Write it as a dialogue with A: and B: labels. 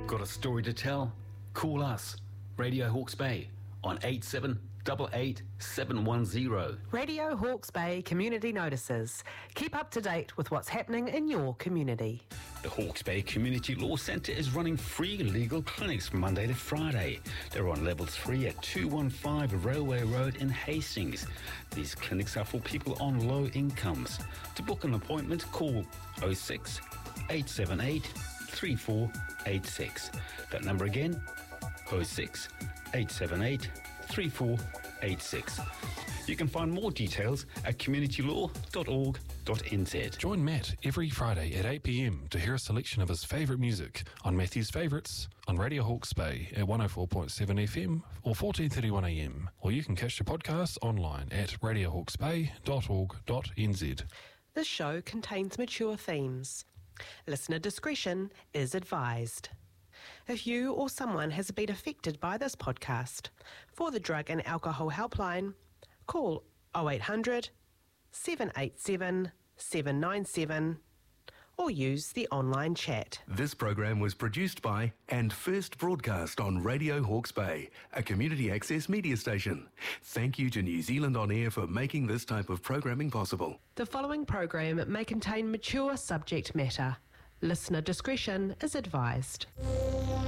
A: Got a story to tell? Call us, Radio Hawke's Bay, on 8788710.
B: Radio Hawke's Bay Community Notices. Keep up to date with what's happening in your community.
A: The Hawke's Bay Community Law Centre is running free legal clinics from Monday to Friday. They're on level 3 at 215 Railway Road in Hastings. These clinics are for people on low incomes. To book an appointment, call 06 878 3486. That number again, 06 878 3486. You can find more details at communitylaw.org.nz.
C: Join Matt every Friday at 8 p.m. to hear a selection of his favourite music on Matthew's Favourites on Radio Hawke's Bay at 104.7 FM or 14:31 AM. Or you can catch the podcast online at radiohawksbay.org.nz.
B: This show contains mature themes. Listener discretion is advised. If you or someone has been affected by this podcast, for the Drug and Alcohol Helpline, call 0800 787 797 or use the online chat.
D: This program was produced by and first broadcast on Radio Hawke's Bay, a community access media station. Thank you to New Zealand On Air for making this type of programming possible.
B: The following program may contain mature subject matter. Listener discretion is advised.